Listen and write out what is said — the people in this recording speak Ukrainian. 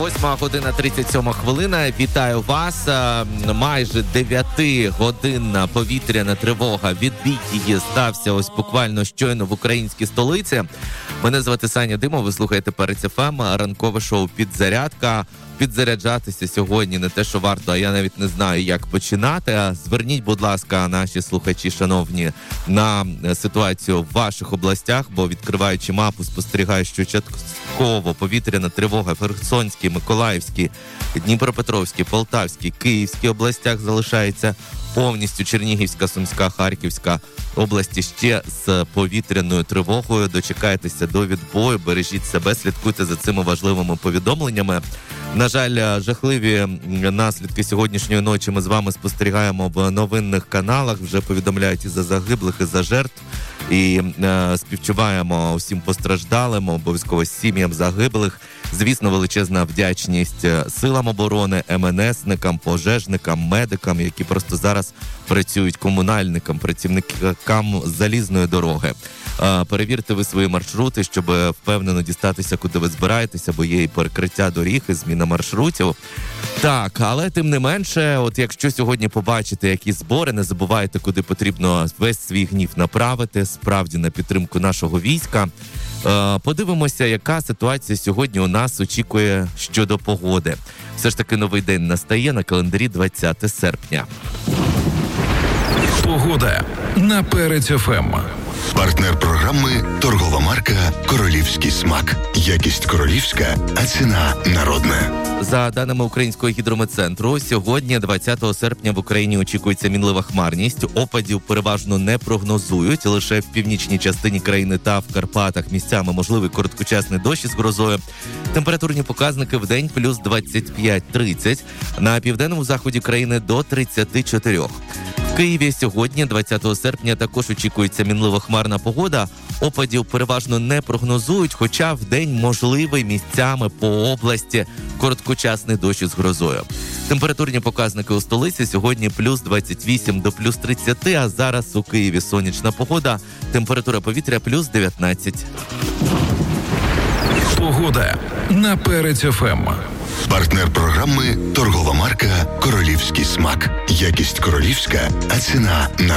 8:37 хвилина. Вітаю вас. Майже 9-годинна повітряна тривога. Відбій її стався ось буквально щойно в українській столиці. Мене звати Саня Димов, ви слухаєте Перець ФМ, ранкове шоу «Підзарядка». Підзаряджатися сьогодні не те, що варто, а я навіть не знаю, як починати. Зверніть, будь ласка, наші слухачі, шановні, на ситуацію в ваших областях, бо відкриваючи мапу, спостерігаю, що частково повітряна тривога в Херсонській, Миколаївській, Дніпропетровській, Полтавській, Київській областях залишається. Повністю Чернігівська, Сумська, Харківська області ще з повітряною тривогою. Дочекайтеся до відбою, бережіть себе, слідкуйте за цими важливими повідомленнями. На жаль, жахливі наслідки сьогоднішньої ночі ми з вами спостерігаємо в новинних каналах. Вже повідомляють і за загиблих, і за жертв. І співчуваємо усім постраждалим, обов'язково сім'ям загиблих. Звісно, величезна вдячність силам оборони, МНСникам, пожежникам, медикам, які просто зараз працюють, комунальникам, працівникам залізної дороги. Перевірте ви свої маршрути, щоб впевнено дістатися, куди ви збираєтеся, бо є і перекриття доріг, і зміна маршрутів. Так, але тим не менше, от якщо сьогодні побачите якісь збори, не забувайте, куди потрібно весь свій гнів направити, справді на підтримку нашого війська. Подивимося, яка ситуація сьогодні у нас очікує щодо погоди. Все ж таки новий день настає, на календарі 20 серпня. Погода на Перець ФМ. Партнер програми – торгова марка «Королівський смак». Якість королівська, а ціна народна. За даними Українського гідрометцентру, сьогодні, 20 серпня, в Україні очікується мінлива хмарність. Опадів переважно не прогнозують. Лише в північній частині країни та в Карпатах місцями можливий короткочасний дощ із грозою. Температурні показники в день плюс 25-30. На південному заході країни до 34. В Києві сьогодні, 20 серпня, також очікується мінлива хмарна погода. Опадів переважно не прогнозують, хоча в день можливий місцями по області короткочасний дощ із грозою. Температурні показники у столиці сьогодні плюс 28 до плюс 30, а зараз у Києві сонячна погода, температура повітря плюс 19. Погода на Перець ФМ. Партнер програми – торгова марка «Королівський смак». Якість королівська, а ціна народна.